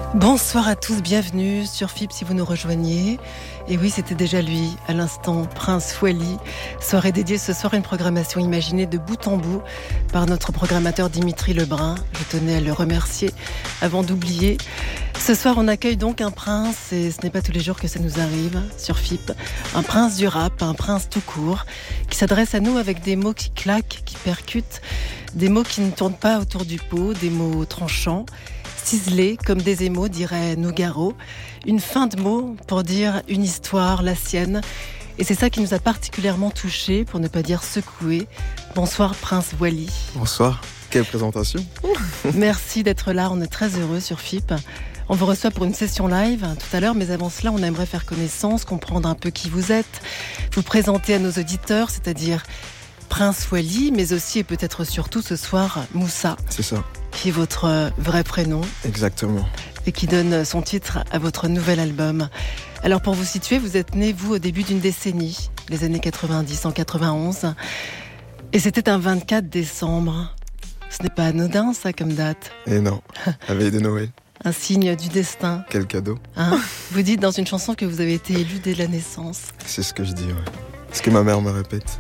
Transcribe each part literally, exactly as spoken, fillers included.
Bonsoir à tous, bienvenue sur F I P si vous nous rejoignez. Et oui, c'était déjà lui, à l'instant, Prince Wally. Soirée dédiée ce soir à une programmation imaginée de bout en bout par notre programmateur Dimitri Lebrun. Je tenais à le remercier avant d'oublier. Ce soir, on accueille donc un prince, et ce n'est pas tous les jours que ça nous arrive sur F I P. Un prince du rap, un prince tout court, qui s'adresse à nous avec des mots qui claquent, qui percutent, des mots qui ne tournent pas autour du pot, des mots tranchants, ciselés comme des émaux, dirait Nougaro. Une fin de mots pour dire une histoire, la sienne. Et c'est ça qui nous a particulièrement touchés, pour ne pas dire secoués. Bonsoir Prince Wally. Bonsoir, quelle présentation. Merci d'être là, on est très heureux sur F I P. On vous reçoit pour une session live tout à l'heure, mais avant cela, on aimerait faire connaissance, comprendre un peu qui vous êtes, vous présenter à nos auditeurs, c'est-à-dire Prince Wally, mais aussi et peut-être surtout ce soir, Moussa. C'est ça. Qui est votre vrai prénom. Exactement. Et qui donne son titre à votre nouvel album. Alors pour vous situer, vous êtes né, vous, au début d'une décennie, les années quatre-vingt-dix, en quatre-vingt-onze. Et c'était un vingt-quatre décembre. Ce n'est pas anodin, ça, comme date. Et non, la veille de Noël. Un signe du destin. Quel cadeau. Hein ? Vous dites dans une chanson que vous avez été élu dès la naissance. C'est ce que je dis, ouais. Ce que ma mère me répète.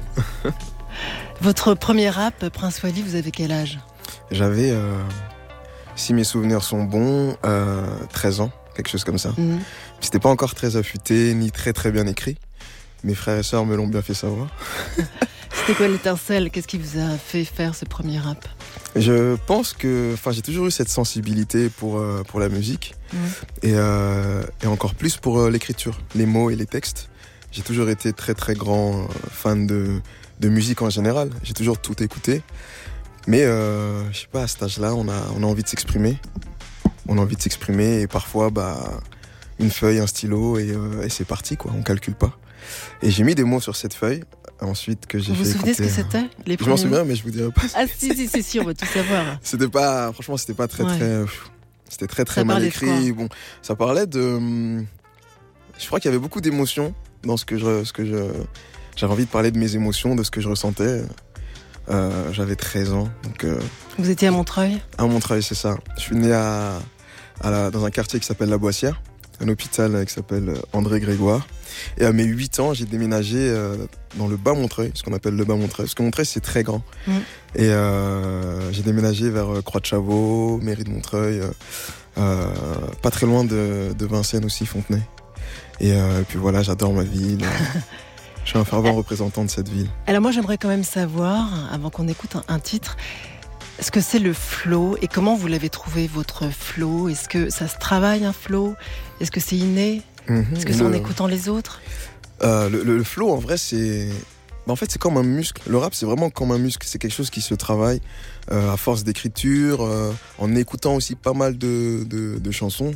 Votre premier rap, Prince Wally, vous avez quel âge ? J'avais, euh, si mes souvenirs sont bons, euh, treize ans, quelque chose comme ça. Mmh. C'était pas encore très affûté, ni très très bien écrit. Mes frères et sœurs me l'ont bien fait savoir. C'était quoi l'étincelle ? Qu'est-ce qui vous a fait faire ce premier rap ? Je pense que, enfin, j'ai toujours eu cette sensibilité pour, euh, pour la musique. Mmh. Et, euh, et encore plus pour euh, l'écriture, les mots et les textes. J'ai toujours été très très grand euh, fan de, de musique en général. J'ai toujours tout écouté. Mais euh, je sais pas, à cet âge-là, on a, on a envie de s'exprimer. On a envie de s'exprimer et parfois, bah, une feuille, un stylo et, euh, et c'est parti, quoi. On calcule pas. Et j'ai mis des mots sur cette feuille, ensuite que j'ai vous fait Vous vous souvenez écouter, ce que c'était les Je m'en souviens, mais je vous dirais pas. Ah si, si, si, si, on va tout savoir. C'était pas, franchement, c'était pas très, ouais. très, c'était très, très ça mal écrit. Bon, ça parlait de, je crois qu'il y avait beaucoup d'émotions dans ce que je, ce que je, j'avais envie de parler de mes émotions, de ce que je ressentais. Euh, j'avais treize ans. Donc, euh, vous étiez à Montreuil ? À Montreuil, c'est ça. Je suis né à, à la, dans un quartier qui s'appelle La Boissière, un hôpital qui s'appelle André Grégoire. Et à mes huit ans, j'ai déménagé euh, dans le bas Montreuil, ce qu'on appelle le bas Montreuil. Parce que Montreuil, c'est très grand. Mmh. Et euh, j'ai déménagé vers euh, Croix-de-Chavaux, mairie de Montreuil, euh, euh, pas très loin de, de Vincennes aussi, Fontenay. Et, euh, et puis voilà, j'adore ma ville. Je suis un fervent représentant de cette ville. Alors moi, j'aimerais quand même savoir, avant qu'on écoute un, un titre, ce que c'est le flow et comment vous l'avez trouvé, votre flow. Est-ce que ça se travaille, un flow ? Est-ce que c'est inné ? mmh, Est-ce que c'est le... en écoutant les autres ? euh, le, le, le flow, en vrai, c'est... En fait, c'est comme un muscle. Le rap, c'est vraiment comme un muscle. C'est quelque chose qui se travaille euh, à force d'écriture, euh, en écoutant aussi pas mal de, de, de chansons.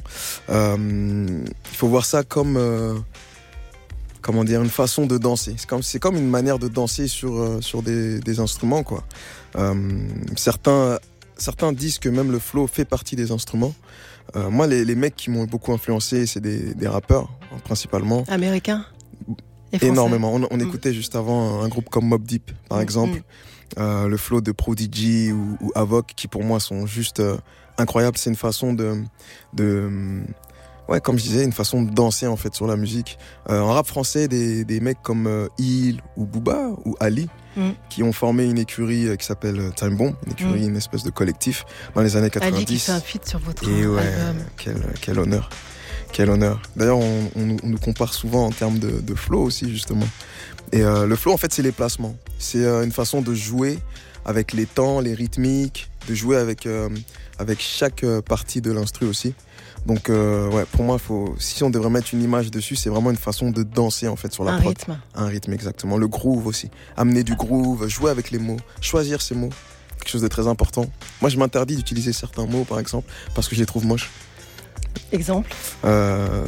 Euh, il faut voir ça comme... Euh, comment dire, une façon de danser. C'est comme, c'est comme une manière de danser sur, euh, sur des, des instruments, quoi. Euh, certains, certains disent que même le flow fait partie des instruments. Euh, moi, les, les mecs qui m'ont beaucoup influencé, c'est des, des rappeurs, principalement. Américains ? Énormément. On, on mmh. écoutait juste avant un groupe comme Mobb Deep, par mmh. exemple. Mmh. Euh, le flow de Prodigy ou, ou Avoc, qui pour moi sont juste euh, incroyables. C'est une façon de... de Ouais, comme je disais, une façon de danser en fait sur la musique. Euh, en rap français, des, des mecs comme euh, Il ou Booba ou Ali, mm. qui ont formé une écurie euh, qui s'appelle Time Bomb, une écurie, mm. une espèce de collectif dans les années quatre-vingt-dix. Ali qui fait un feat sur votre Et ouais, album. Quel, quel honneur, quel honneur. D'ailleurs, on, on, on nous compare souvent en termes de, de flow aussi justement. Et euh, le flow, en fait, c'est les placements. C'est euh, une façon de jouer avec les temps, les rythmiques, de jouer avec euh, avec chaque euh, partie de l'instru aussi. Donc euh, ouais, pour moi, faut, si on devrait mettre une image dessus, c'est vraiment une façon de danser en fait sur la un prod. rythme. Un rythme, exactement. Le groove aussi. Amener du groove, jouer avec les mots, choisir ses mots, quelque chose de très important. Moi, je m'interdis d'utiliser certains mots, par exemple, parce que je les trouve moches. Exemple. Euh,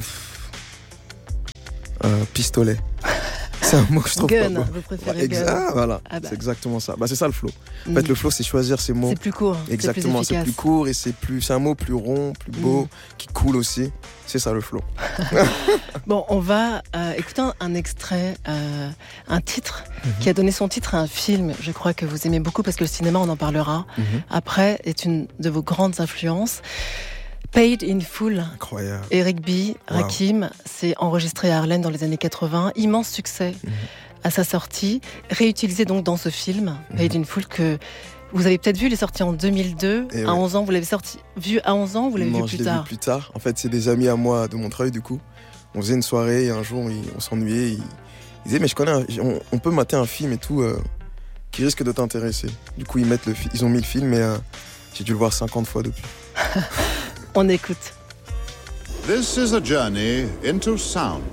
euh, pistolet. C'est un mot que je trouve gun, pas beau. Vous préférez ouais, exa- gun. Ah, voilà, ah bah. C'est exactement ça. Bah, c'est ça le flow. En mmh. fait, le flow, c'est choisir ses mots. C'est plus court. Exactement, c'est plus, c'est plus court et c'est plus, c'est un mot plus rond, plus beau, mmh. qui coule aussi. C'est ça le flow. Bon, on va euh, écouter un, un extrait, euh, un titre mmh. qui a donné son titre à un film. Je crois que vous aimez beaucoup parce que le cinéma, on en parlera. Mmh. Après, est une de vos grandes influences. Paid in Full. Incroyable. Eric B, Rakim, wow. C'est enregistré à Harlem dans les années quatre-vingts. Immense succès mmh. à sa sortie. Réutilisé donc dans ce film, mmh. Paid in Full, que vous avez peut-être vu, il est sorti en deux mille deux. Et à ouais. onze ans, vous l'avez sorti, vu à onze ans ou vous l'avez non, vu plus je l'ai tard vu plus tard. En fait, c'est des amis à moi de Montreuil, du coup. On faisait une soirée et un jour, on s'ennuyait. Ils disaient, mais je connais, un... on, on peut mater un film et tout euh, qui risque de t'intéresser. Du coup, ils, mettent le fi... ils ont mis le film et euh, j'ai dû le voir cinquante fois depuis. On écoute. This is a journey into sound.